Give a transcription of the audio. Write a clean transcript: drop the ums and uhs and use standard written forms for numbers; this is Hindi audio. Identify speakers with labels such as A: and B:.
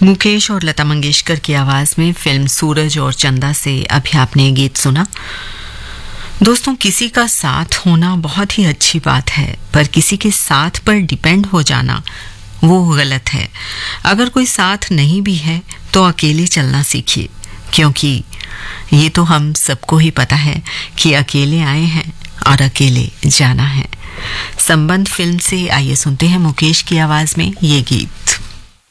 A: मुकेश और लता मंगेशकर की आवाज में फिल्म सूरज और चंदा से अभी आपने गीत सुना। दोस्तों, किसी का साथ होना बहुत ही अच्छी बात है, पर किसी के साथ पर डिपेंड हो जाना वो गलत है। अगर कोई साथ नहीं भी है तो अकेले चलना सीखिए, क्योंकि ये तो हम सबको ही पता है कि अकेले आए हैं और अकेले जाना है। संबंध फिल्म से आइए सुनते हैं मुकेश की आवाज में ये गीत।